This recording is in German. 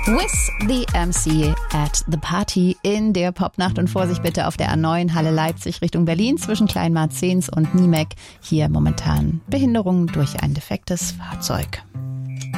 With the MC at the Party in der Popnacht. Und Vorsicht bitte auf der A9 Halle Leipzig Richtung Berlin zwischen Kleinmarzens und Niemek. Hier momentan Behinderung durch ein defektes Fahrzeug.